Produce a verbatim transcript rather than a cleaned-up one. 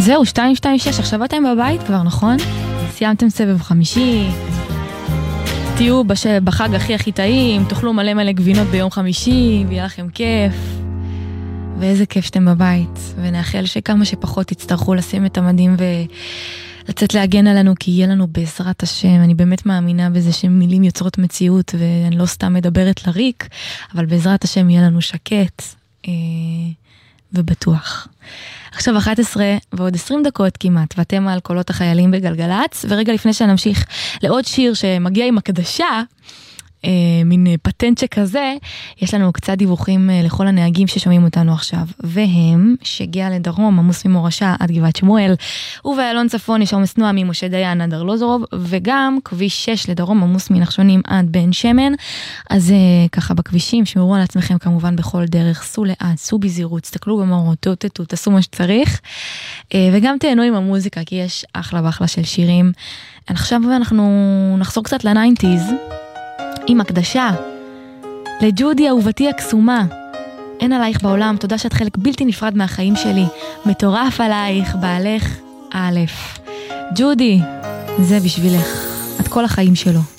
זהו, שתיים שתיים שש, עכשיו אתם בבית כבר, נכון? סיימתם סבב חמישי, תהיו בש... בחג הכי הכי טעים, תאכלו מלא מלא גבינות ביום חמישי, ויהיה לכם כיף. ואיזה כיף שאתם בבית, ונאחל שכמה שפחות תצטרכו לשים את המדים ולצאת להגן עלינו, כי יהיה לנו בעזרת השם. אני באמת מאמינה בזה שמילים יוצרות מציאות, ואני לא סתם מדברת לריק, אבל בעזרת השם יהיה לנו שקט אה, ובטוח. עכשיו אחת עשרה ועוד עשרים דקות כמעט, ואתם על קולות החיילים בגלגלץ, ורגע לפני שנמשיך לעוד שיר שמגיע עם הקדשה, אה, מין פטנט שכזה, יש לנו קצת דיווחים אה, לכל הנהגים ששומעים אותנו עכשיו, והם שהגיע לדרום, עמוס ממורשה עד גבעת שמואל, ובאלון צפון יש עומס תנועה ממשה דיין עד ארלוזורוב, וגם כביש שש לדרום, עמוס מנחשונים עד בן שמן. אז אה, ככה בכבישים, שמרו על עצמכם כמובן בכל דרך, סעו לאט, סעו בזהירות, תסתכלו במאורות, תאותתו, תעשו מה שצריך, אה, וגם תהנו עם המוזיקה, כי יש אחלה ואחלה של שירים. עכשיו אנחנו נחזור קצת לניינטיז, עם הקדשה לג'ודי אהובתי הקסומה, אין עלייך בעולם, תודה שאת חלק בלתי נפרד מהחיים שלי, מטורף עלייך, בעלך א'. ג'ודי, זה בשבילך, את כל החיים שלו.